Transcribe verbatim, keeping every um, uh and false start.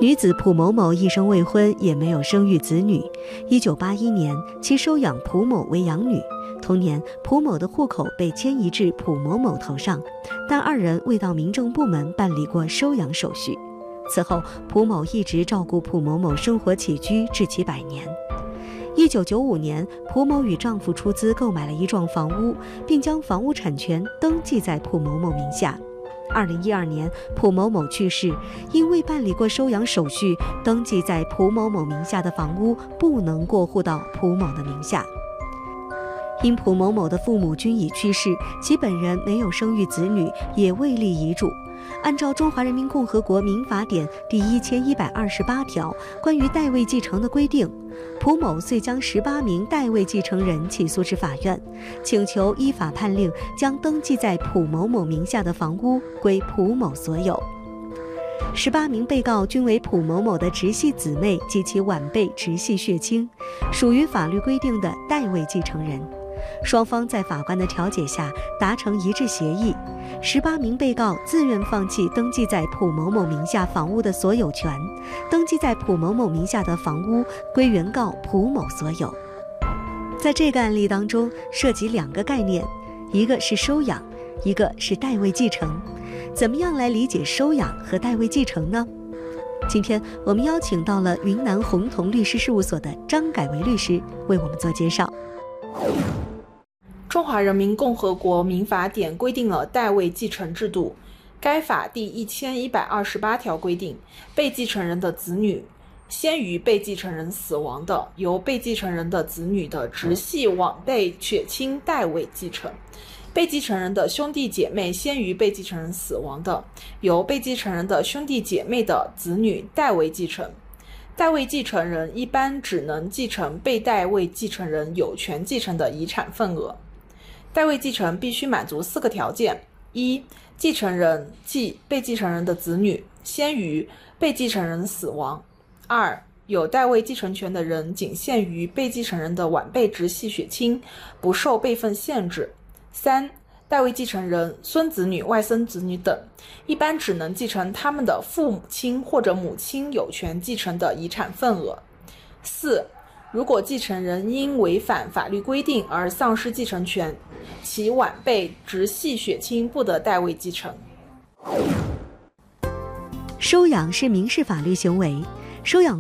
女子蒲某某一生未婚，也没有生育子女。一九八一年，其收养蒲某为养女。同年，蒲某的户口被迁移至蒲某某头上，但二人未到民政部门办理过收养手续。此后，蒲某一直照顾蒲某某生活起居，至其百年。一九九五年，蒲某与丈夫出资购买了一幢房屋，并将房屋产权登记在蒲某某名下。二零一二年，蒲某某去世，因未办理过收养手续，登记在蒲某某名下的房屋不能过户到蒲某的名下。因蒲某某的父母均已去世，其本人没有生育子女，也未立遗嘱。按照《中华人民共和国民法典》第一千一百二十八条关于代位继承的规定，蒲某遂将十八名代位继承人起诉至法院，请求依法判令将登记在蒲某某名下的房屋归蒲某所有。十八名被告均为蒲某某的直系姊妹及其晚辈直系血亲，属于法律规定的代位继承人。双方在法官的调解下达成一致协议，十八名被告自愿放弃登记在蒲某某名下房屋的所有权，登记在蒲某某名下的房屋归原告蒲某所有。在这个案例当中，涉及两个概念，一个是收养，一个是代位继承。怎么样来理解收养和代位继承呢？今天我们邀请到了云南宏同律师事务所的张改为律师为我们做介绍。 中华人民共和国民法典规定了代位继承制度。该法第一千一百二十八条规定，被继承人的子女先于被继承人死亡的，由被继承人的子女的直系晚辈血亲代位继承；被继承人的兄弟姐妹先于被继承人死亡的，由被继承人的兄弟姐妹的子女代为继承。代位继承人一般只能继承被代位继承人有权继承的遗产份额。代位继承必须满足四个条件：一、继承人即被继承人的子女先于被继承人死亡；二、有代位继承权的人仅限于被继承人的晚辈直系血亲，不受辈分限制；三、代位继承人、孙子女、外孙子女等，一般只能继承他们的父母亲或者母亲有权继承的遗产份额；四、如果继承人因违反法律规定而丧失继承权，其晚辈直系血亲不得代位继承。 收养是民事法律行为，收养